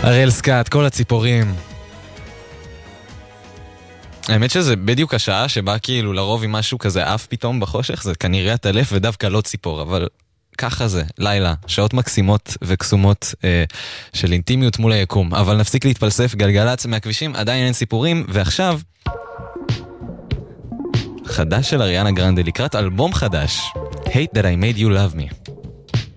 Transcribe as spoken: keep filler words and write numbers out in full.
אריאל סקאט, כל הציפורים. האמת שזה בדיוק השעה שבה כאילו לרוב עם משהו כזה אף פתאום בחושך, זה כנראה הטלף ודווקא לא ציפור, אבל ככה זה, לילה, שעות מקסימות וקסומות אה, של אינטימיות מול היקום. אבל נפסיק להתפלסף, גלגלץ מהכבישים, עדיין אין סיפורים, ועכשיו חדש של אריאנה גרנדה לקראת אלבום חדש, Hate That I Made You Love Me.